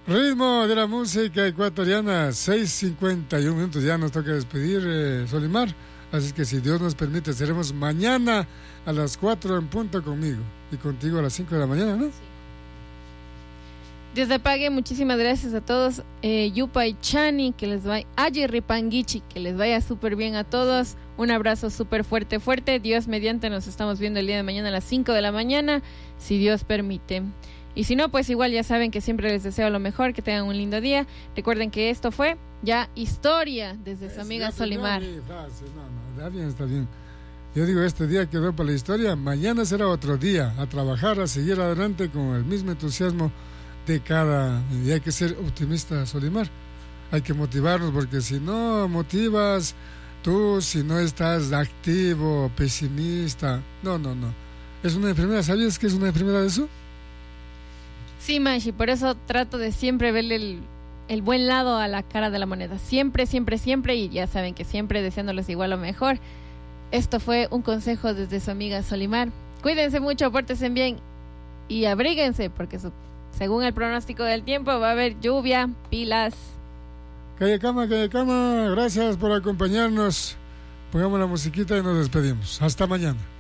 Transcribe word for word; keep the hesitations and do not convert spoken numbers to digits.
Ritmo de la música ecuatoriana, seis cincuenta y un minutos, ya nos toca despedir, eh, Solimar. Así que si Dios nos permite, estaremos mañana a las cuatro en punto conmigo y contigo a las cinco de la mañana, ¿no? Sí. Dios te pague, muchísimas gracias a todos. Eh, Yupa y Chani, que les vaya, Ayi Ripanguichi, que les vaya súper bien a todos. Un abrazo súper fuerte, fuerte. Dios mediante, nos estamos viendo el día de mañana a las cinco de la mañana, si Dios permite. Y si no, pues igual ya saben que siempre les deseo lo mejor, que tengan un lindo día. Recuerden que esto fue ya historia desde su amiga Solimar. No, no, está bien, está bien. Yo digo, este día quedó para la historia, mañana será otro día, a trabajar, a seguir adelante con el mismo entusiasmo de cada... Y hay que ser optimista, Solimar. Hay que motivarnos, porque si no motivas, tú, si no estás activo, pesimista, no, no, no. Es una enfermedad, ¿sabías que es una enfermedad de eso? Sí, Mashi, por eso trato de siempre verle el, el buen lado a la cara de la moneda. Siempre, siempre, siempre, y ya saben que siempre deseándoles igual lo mejor. Esto fue un consejo desde su amiga Solimar. Cuídense mucho, pórtense bien y abríguense, porque su, según el pronóstico del tiempo va a haber lluvia, pilas. Calle Cama, Calle Cama, gracias por acompañarnos. Pongamos la musiquita y nos despedimos. Hasta mañana.